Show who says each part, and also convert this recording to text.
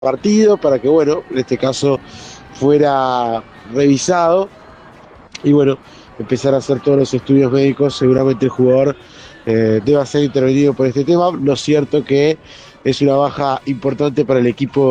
Speaker 1: partido para que, bueno, en este caso fuera revisado y, bueno, empezar a hacer todos los estudios médicos. Seguramente el jugador deba ser intervenido por este tema. Lo cierto que es una baja importante para el equipo